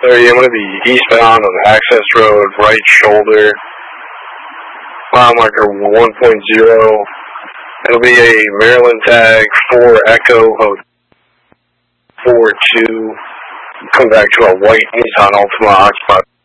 30, I'm going to be eastbound on Access Road, right shoulder, mile marker 1.0. It'll be a Maryland tag 4 Echo 42. Come back to a white Nissan Altima occupied.